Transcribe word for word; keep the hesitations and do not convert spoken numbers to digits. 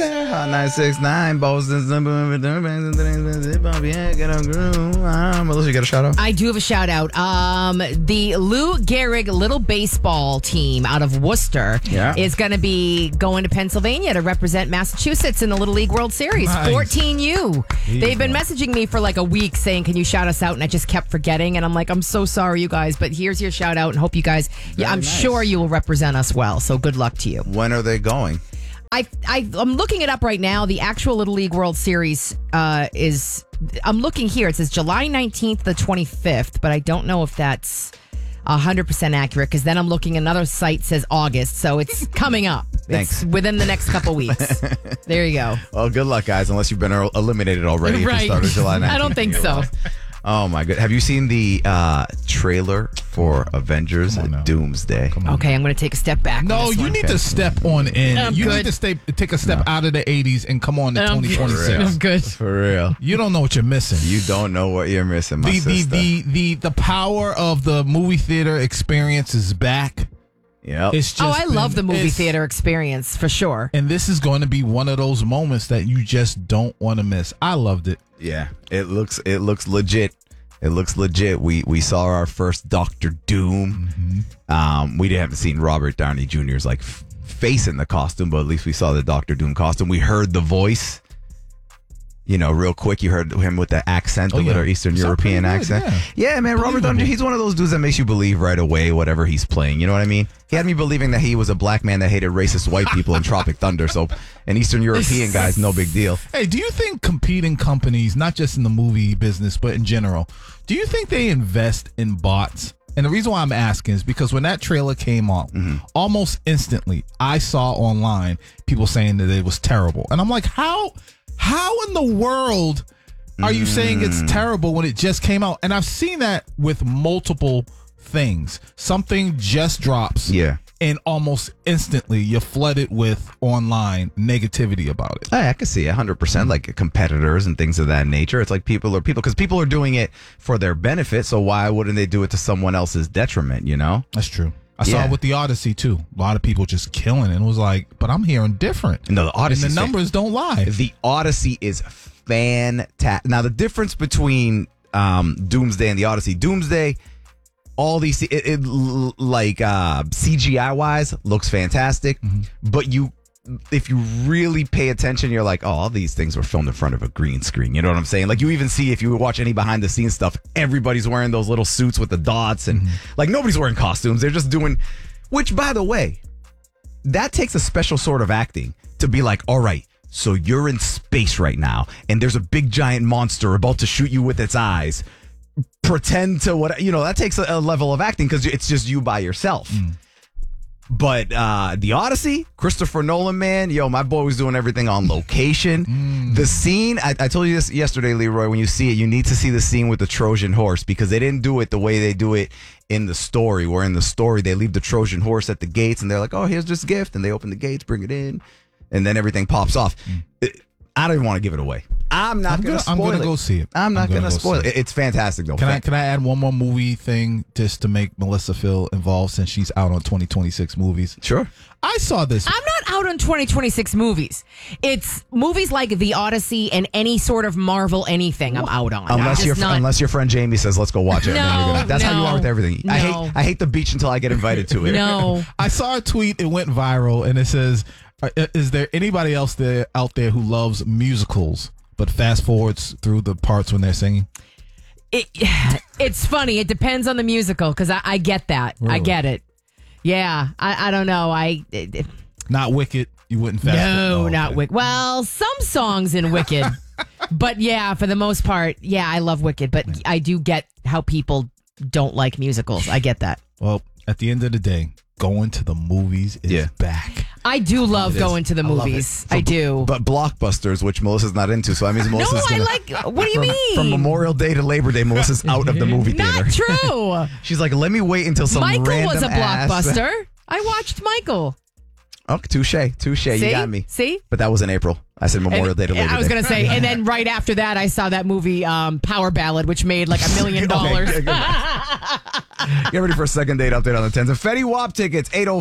Hot nine six nine, Boston. Melissa, you got a shout out? I do have a shout out. Um, the Lou Gehrig Little Baseball team out of Worcester Yeah. is going to be going to Pennsylvania to represent Massachusetts in the Little League World Series. Nice. fourteen U. They've been messaging me for like a week saying, can you shout us out? And I just kept forgetting. And I'm like, I'm so sorry, you guys, but here's your shout out and hope you guys, yeah, I'm nice. sure you will represent us well. So good luck to you. When are they going? I, I, I'm looking it up right now. The actual Little League World Series uh, is, I'm looking here. It says July nineteenth to the twenty-fifth, but I don't know if that's one hundred percent accurate because then I'm looking, another site says August, so it's coming up. Thanks. It's within the next couple weeks. There you go. Well, good luck, guys, unless you've been eliminated already. Right. If you started July nineteenth. I don't think so. Oh, my God. Have you seen the uh, trailer for Avengers Doomsday? Okay, I'm going to take a step back. No, on this you one. need to step on in. I'm you good. need to stay, take a step out of the eighties and come on to I'm twenty good. twenty-six. I'm good. For real. You don't know what you're missing. You don't know what you're missing, my the, the, sister. the, the, the power of the movie theater experience is back. Yep. It's just Oh, I love the been- movie it's- theater experience for sure. And this is going to be one of those moments that you just don't want to miss. I loved it. Yeah, it looks it looks legit. It looks legit. We we saw our first Doctor Doom. Mm-hmm. Um, we haven't seen Robert Downey Junior's like f- face in the costume, but at least we saw the Doctor Doom costume. We heard the voice. You know, real quick, you heard him with the accent, Oh, the yeah. little Eastern Sound European pretty good, accent. Yeah, man, Robert Believable. Downey, he's one of those dudes that makes you believe right away whatever he's playing. You know what I mean? He had me believing that he was a black man that hated racist white people in Tropic Thunder. So an Eastern European guy's no big deal. Hey, do you think competing companies, not just in the movie business, but in general, do you think they invest in bots? And the reason why I'm asking is because when that trailer came out, Mm-hmm. almost instantly, I saw online people saying that it was terrible. And I'm like, how, how in the world are you saying Mm. it's terrible when it just came out? And I've seen that with multiple things. Something just drops. Yeah. And almost instantly you're flooded with online negativity about it. Hey, I can see it one hundred percent, like competitors and things of that nature. It's like people are people because people are doing it for their benefit. So why wouldn't they do it to someone else's detriment, you know? That's true. I saw Yeah. it with the Odyssey too. A lot of people just killing it. And it was like, but I'm hearing different. No, the Odyssey. And the numbers don't lie. The Odyssey is fantastic. Now, the difference between um, Doomsday and the Odyssey, Doomsday, all these, it, it l- like uh, C G I wise, looks fantastic. But you, if you really pay attention, you're like, oh, all these things were filmed in front of a green screen. You know what I'm saying? Like, you even see, if you watch any behind the scenes stuff, everybody's wearing those little suits with the dots, and like nobody's wearing costumes. They're just doing, which, by the way, that takes a special sort of acting to be like, all right, so you're in space right now, and there's a big giant monster about to shoot you with its eyes. Pretend to what, you know, that takes a, a level of acting because it's just you by yourself. Mm. But uh, the Odyssey, Christopher Nolan, man, yo, my boy was doing everything on location. Mm. The scene, I, I told you this yesterday, Leroy, when you see it, you need to see the scene with the Trojan horse because they didn't do it the way they do it in the story, where in the story they leave the Trojan horse at the gates and they're like, oh, here's this gift. And they open the gates, bring it in, and then everything pops off. It- I don't even want to give it away. I'm not I'm going gonna, to I'm spoil gonna it. go see it. I'm not I'm going gonna to go spoil see it. It's fantastic, though. Can I Fan- can I add one more movie thing just to make Melissa feel involved since she's out on twenty twenty-six movies? Sure. I saw this. I'm not out on twenty twenty-six movies. It's movies like The Odyssey and any sort of Marvel anything I'm out on. Unless Just your not- unless your friend Jamie says, let's go watch it. and then No, you're gonna, that's how you no, are with everything. I no. hate I hate the beach until I get invited to it. No. I saw a tweet. It went viral, and it says, uh, "Is there anybody else there out there who loves musicals, but fast forwards through the parts when they're singing?" It, it's funny. It depends on the musical because I, I get that. I Really? get it. Yeah. I, I don't know. I it, it- Not Wicked. You wouldn't fast. no, forward. not okay. Wicked. Well, some songs in Wicked, but yeah, for the most part, yeah, I love Wicked. But I do get how people don't like musicals. I get that. Well, at the end of the day, going to the movies is Yeah. back. I do love It is. going to the I love movies. it. I do. But blockbusters, which Melissa's not into, so that means no, Melissa's I gonna, like. What do you from, mean? from Memorial Day to Labor Day, Melissa's out of the movie theater. Not true. She's like, let me wait until some Michael random was a ass- blockbuster. I watched Michael. Oh, touche, touche. You See? got me. See? But that was in April. I said Memorial And- Day to Labor Day. I was going to say, and then right after that, I saw that movie um, Power Ballad, which made like a million Okay, dollars. get ready for a second date update on the tens. And Fetty Wap tickets, eight oh